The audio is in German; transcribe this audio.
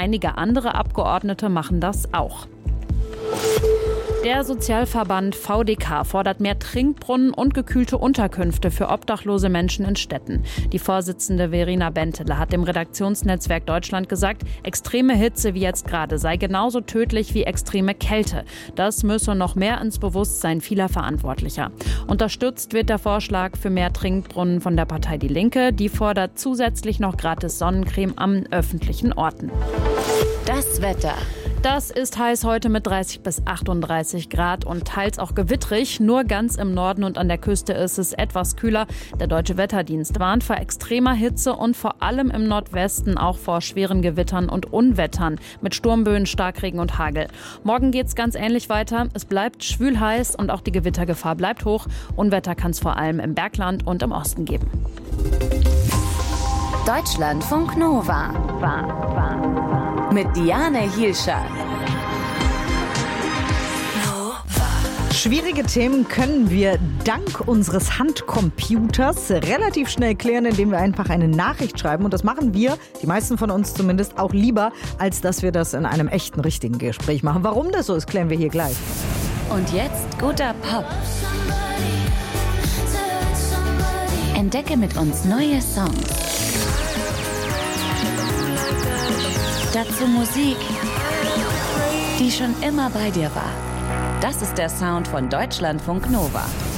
einige andere Abgeordnete machen das auch. Der Sozialverband VDK fordert mehr Trinkbrunnen und gekühlte Unterkünfte für obdachlose Menschen in Städten. Die Vorsitzende Verena Bentele hat dem Redaktionsnetzwerk Deutschland gesagt, extreme Hitze wie jetzt gerade sei genauso tödlich wie extreme Kälte. Das müsse noch mehr ins Bewusstsein vieler Verantwortlicher. Unterstützt wird der Vorschlag für mehr Trinkbrunnen von der Partei Die Linke. Die fordert zusätzlich noch gratis Sonnencreme an öffentlichen Orten. Das Wetter. Das ist heiß heute mit 30 bis 38 Grad und teils auch gewittrig. Nur ganz im Norden und an der Küste ist es etwas kühler. Der Deutsche Wetterdienst warnt vor extremer Hitze und vor allem im Nordwesten auch vor schweren Gewittern und Unwettern mit Sturmböen, Starkregen und Hagel. Morgen geht's ganz ähnlich weiter. Es bleibt schwül heiß und auch die Gewittergefahr bleibt hoch. Unwetter kann es vor allem im Bergland und im Osten geben. Deutschlandfunk Nova. Mit Diane Hielscher. Schwierige Themen können wir dank unseres Handcomputers relativ schnell klären, indem wir einfach eine Nachricht schreiben. Und das machen wir, die meisten von uns zumindest, auch lieber, als dass wir das in einem echten, richtigen Gespräch machen. Warum das so ist, klären wir hier gleich. Und jetzt guter Pop. Entdecke mit uns neue Songs. Dazu Musik, die schon immer bei dir war. Das ist der Sound von Deutschlandfunk Nova.